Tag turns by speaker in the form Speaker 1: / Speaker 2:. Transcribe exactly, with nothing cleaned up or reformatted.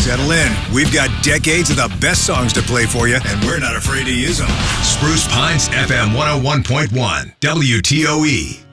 Speaker 1: Settle in. We've got decades of the best songs to play for you, and we're not afraid to use them.
Speaker 2: Spruce Pines F M one oh one point one, W T O E.